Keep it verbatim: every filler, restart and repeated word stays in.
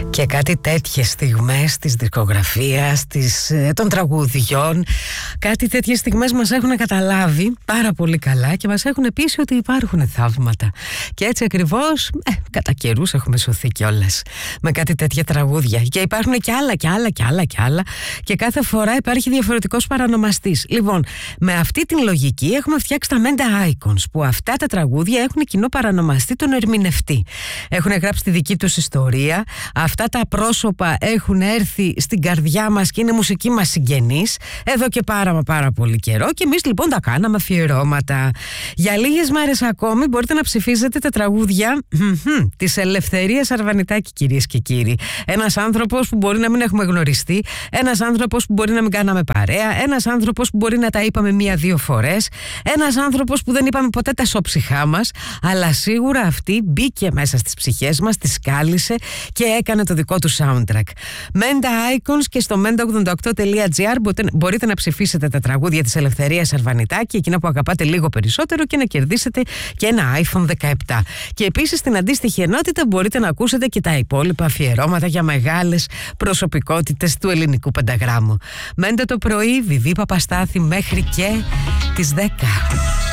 Και κάτι τέτοιες στιγμές της δισκογραφίας, της, των τραγουδιών, κάτι τέτοιες στιγμές μας έχουν καταλάβει πάρα πολύ καλά και μας έχουν πείσει ότι υπάρχουν θαύματα. Και έτσι ακριβώς, ε, κατά καιρούς έχουμε σωθεί κιόλας με κάτι τέτοια τραγούδια. Και υπάρχουν και άλλα και άλλα και άλλα και άλλα και κάθε φορά υπάρχει διαφορετικός παρανομαστής. Λοιπόν, με αυτή την λογική έχουμε φτιάξει τα Menda Icons, που αυτά τα τραγούδια έχουν κοινό παρανομαστή τον ερμηνευτή. Έχουν γράψει τη δική τους ιστορία. Αυτά τα πρόσωπα έχουν έρθει στην καρδιά μας και είναι μουσική μας συγγενής εδώ και πάρα μα πάρα πολύ καιρό και εμείς λοιπόν τα κάναμε αφιερώματα. Για λίγες μέρες ακόμη μπορείτε να ψηφίζετε τα τραγούδια της Ελευθερίας Αρβανιτάκη, κυρίες και κύριοι. Ένας άνθρωπος που μπορεί να μην έχουμε γνωριστεί, ένας άνθρωπος που μπορεί να μην κάναμε παρέα, ένας άνθρωπος που μπορεί να τα είπαμε μία-δύο φορές, ένας άνθρωπος που δεν είπαμε ποτέ τα σώψυχά μας, αλλά σίγουρα αυτή μπήκε μέσα στις ψυχές μας, τις κάλυσε και έκανε το δικό του soundtrack. Menda Icons, και στο menda ογδόντα οκτώ τελεία τζι άρ μπορείτε να ψηφίσετε τα τραγούδια της Ελευθερίας Αρβανιτάκη, εκείνα που αγαπάτε λίγο περισσότερο, και να κερδίσετε και ένα άιφον δεκαεπτά. Και επίσης στην αντίστοιχη ενότητα μπορείτε να ακούσετε και τα υπόλοιπα αφιερώματα για μεγάλες προσωπικότητες του ελληνικού πενταγράμμου. Μέντε το πρωί, Βιβί Παπαστάθη, μέχρι και τις δέκα.